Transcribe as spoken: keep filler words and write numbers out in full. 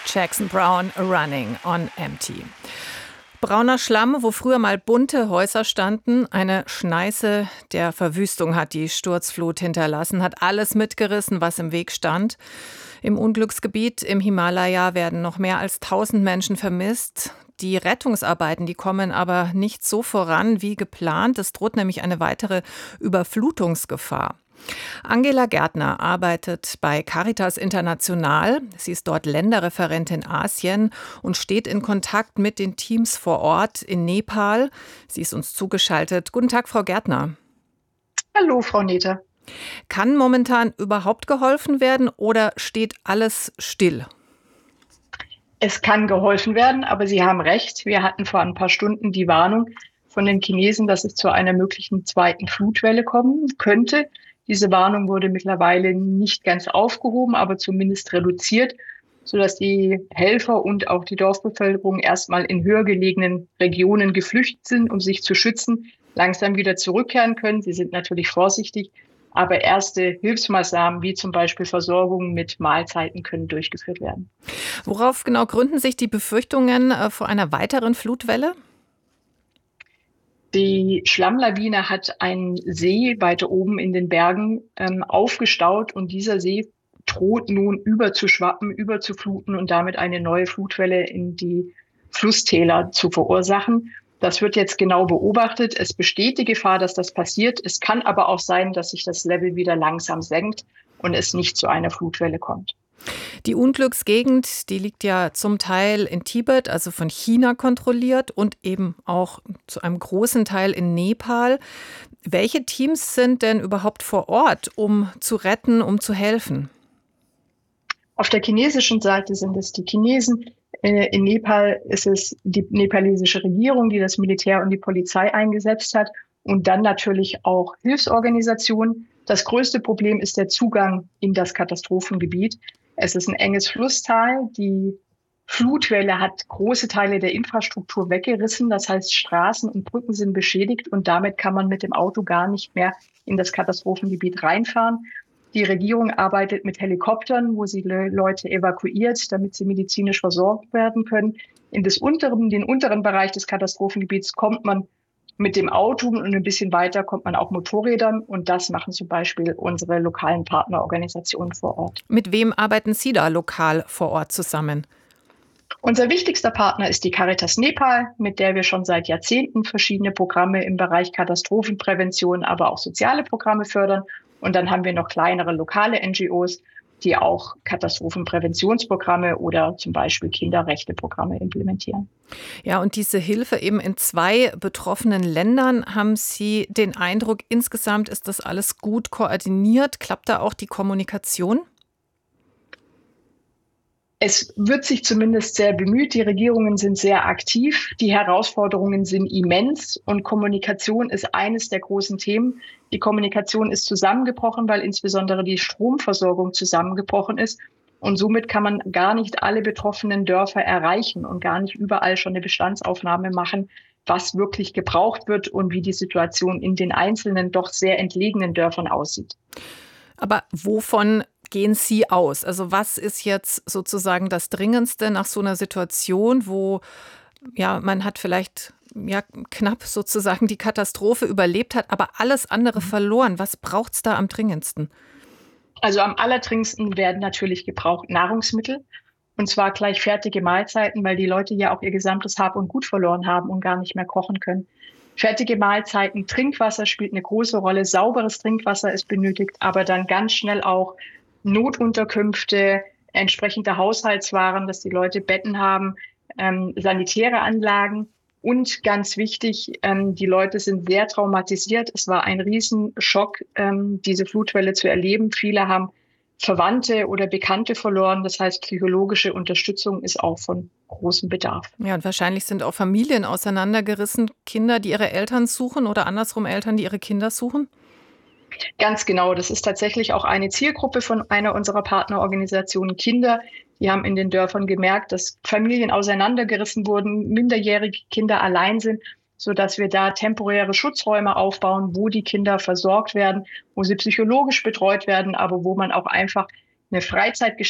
Jackson Browne, Running on Empty. Brauner Schlamm, wo früher mal bunte Häuser standen, eine Schneise der Verwüstung hat die Sturzflut hinterlassen, hat alles mitgerissen, was im Weg stand. Im Unglücksgebiet im Himalaya werden noch mehr als tausend Menschen vermisst. Die Rettungsarbeiten, die kommen aber nicht so voran wie geplant. Es droht nämlich eine weitere Überflutungsgefahr. Angela Gärtner arbeitet bei Caritas International. Sie ist dort Länderreferentin Asien und steht in Kontakt mit den Teams vor Ort in Nepal. Sie ist uns zugeschaltet. Guten Tag, Frau Gärtner. Hallo, Frau Neter. Kann momentan überhaupt geholfen werden oder steht alles still? Es kann geholfen werden, aber Sie haben recht. Wir hatten vor ein paar Stunden die Warnung von den Chinesen, dass es zu einer möglichen zweiten Flutwelle kommen könnte. Diese Warnung wurde mittlerweile nicht ganz aufgehoben, aber zumindest reduziert, sodass die Helfer und auch die Dorfbevölkerung erstmal in höher gelegenen Regionen geflüchtet sind, um sich zu schützen, langsam wieder zurückkehren können. Sie sind natürlich vorsichtig, aber erste Hilfsmaßnahmen wie zum Beispiel Versorgung mit Mahlzeiten können durchgeführt werden. Worauf genau gründen sich die Befürchtungen vor einer weiteren Flutwelle? Die Schlammlawine hat einen See weiter oben in den Bergen ähm, aufgestaut und dieser See droht nun überzuschwappen, überzufluten und damit eine neue Flutwelle in die Flusstäler zu verursachen. Das wird jetzt genau beobachtet. Es besteht die Gefahr, dass das passiert. Es kann aber auch sein, dass sich das Level wieder langsam senkt und es nicht zu einer Flutwelle kommt. Die Unglücksgegend, die liegt ja zum Teil in Tibet, also von China kontrolliert und eben auch zu einem großen Teil in Nepal. Welche Teams sind denn überhaupt vor Ort, um zu retten, um zu helfen? Auf der chinesischen Seite sind es die Chinesen. In Nepal ist es die nepalesische Regierung, die das Militär und die Polizei eingesetzt hat und dann natürlich auch Hilfsorganisationen. Das größte Problem ist der Zugang in das Katastrophengebiet. Es ist ein enges Flusstal. Die Flutwelle hat große Teile der Infrastruktur weggerissen. Das heißt, Straßen und Brücken sind beschädigt und damit kann man mit dem Auto gar nicht mehr in das Katastrophengebiet reinfahren. Die Regierung arbeitet mit Helikoptern, wo sie Leute evakuiert, damit sie medizinisch versorgt werden können. In das unteren, den unteren Bereich des Katastrophengebiets kommt man mit dem Auto und ein bisschen weiter kommt man auch Motorrädern. Und das machen zum Beispiel unsere lokalen Partnerorganisationen vor Ort. Mit wem arbeiten Sie da lokal vor Ort zusammen? Unser wichtigster Partner ist die Caritas Nepal, mit der wir schon seit Jahrzehnten verschiedene Programme im Bereich Katastrophenprävention, aber auch soziale Programme fördern. Und dann haben wir noch kleinere lokale N G Os, die auch Katastrophenpräventionsprogramme oder zum Beispiel Kinderrechteprogramme implementieren. Ja, und diese Hilfe eben in zwei betroffenen Ländern, haben Sie den Eindruck, insgesamt ist das alles gut koordiniert? Klappt da auch die Kommunikation? Es wird sich zumindest sehr bemüht. Die Regierungen sind sehr aktiv. Die Herausforderungen sind immens und Kommunikation ist eines der großen Themen. Die Kommunikation ist zusammengebrochen, weil insbesondere die Stromversorgung zusammengebrochen ist. Und somit kann man gar nicht alle betroffenen Dörfer erreichen und gar nicht überall schon eine Bestandsaufnahme machen, was wirklich gebraucht wird und wie die Situation in den einzelnen, doch sehr entlegenen Dörfern aussieht. Aber wovon gehen Sie aus? Also was ist jetzt sozusagen das Dringendste nach so einer Situation, wo ja, man hat vielleicht ja, knapp sozusagen die Katastrophe überlebt hat, aber alles andere verloren? Was braucht es da am dringendsten? Also am allerdringendsten werden natürlich gebraucht Nahrungsmittel. Und zwar gleich fertige Mahlzeiten, weil die Leute ja auch ihr gesamtes Hab und Gut verloren haben und gar nicht mehr kochen können. Fertige Mahlzeiten, Trinkwasser spielt eine große Rolle. Sauberes Trinkwasser ist benötigt, aber dann ganz schnell auch Notunterkünfte, entsprechende Haushaltswaren, dass die Leute Betten haben, ähm, sanitäre Anlagen. Und ganz wichtig, ähm, die Leute sind sehr traumatisiert. Es war ein Riesenschock, ähm, diese Flutwelle zu erleben. Viele haben Verwandte oder Bekannte verloren. Das heißt, psychologische Unterstützung ist auch von großem Bedarf. Ja, und wahrscheinlich sind auch Familien auseinandergerissen, Kinder, die ihre Eltern suchen oder andersrum Eltern, die ihre Kinder suchen? Ganz genau. Das ist tatsächlich auch eine Zielgruppe von einer unserer Partnerorganisationen, Kinder. Die haben in den Dörfern gemerkt, dass Familien auseinandergerissen wurden, minderjährige Kinder allein sind, sodass wir da temporäre Schutzräume aufbauen, wo die Kinder versorgt werden, wo sie psychologisch betreut werden, aber wo man auch einfach eine Freizeit